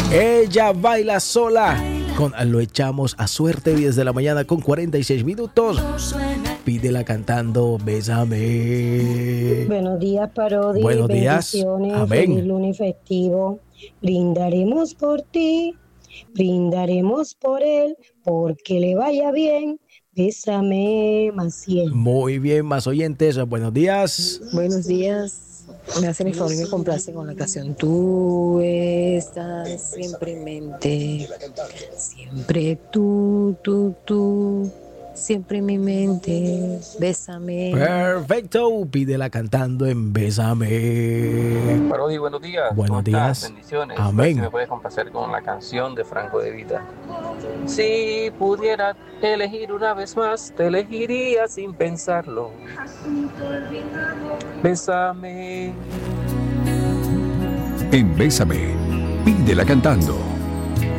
Ella baila sola. Lo echamos a suerte 10 de la mañana con 46 minutos. Pídela cantando Bésame. Buenos días, Parodi. Buenos días. Bendiciones. Amén. Feliz lunes festivo. Brindaremos por ti, brindaremos por él, porque le vaya bien. Bésame, Maciel. Muy bien, más oyentes. Buenos días. Buenos días. Me hacen el favor y me complace con la canción. Tú estás siempre en mente. Siempre tú. Siempre en mi mente. Bésame. Perfecto. Pídela cantando en Bésame. Parodi, buenos días. Buenos días. Bendiciones. Amén. Si me puedes complacer con la canción de Franco De Vita. Si pudiera elegir una vez más, te elegiría sin pensarlo. Bésame. En Bésame, pídela cantando.